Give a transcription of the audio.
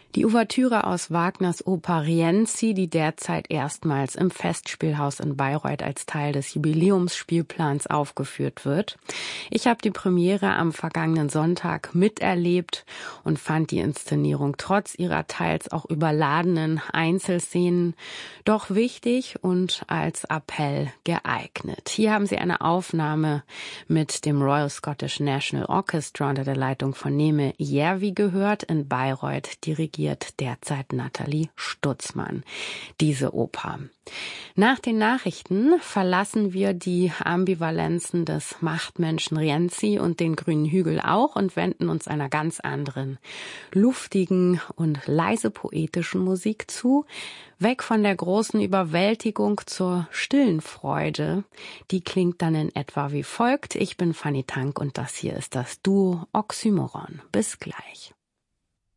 Die Ouvertüre aus Wagners Oper Rienzi, die derzeit erstmals im Festspielhaus in Bayreuth als Teil des Jubiläumsspielplans aufgeführt wird. Ich habe die Premiere am vergangenen Sonntag miterlebt und fand die Inszenierung trotz ihrer teils auch überladenen Einzelszenen doch wichtig und als Appell geeignet. Hier haben Sie eine Aufnahme mit dem Royal Scottish National Orchestra unter der Leitung von Neme Järvi gehört. In Bayreuth dirigiert derzeit Nathalie Stutzmann diese Oper. Nach den Nachrichten verlassen wir die Ambivalenzen des Machtmenschen Rienzi und den grünen Hügel auch und wenden uns einer ganz anderen, luftigen und leise poetischen Musik zu. Weg von der großen Überwältigung zur stillen Freude. Die klingt dann in etwa wie folgt. Ich bin Fanny Tank und das hier ist das Duo Oxymoron. Bis gleich.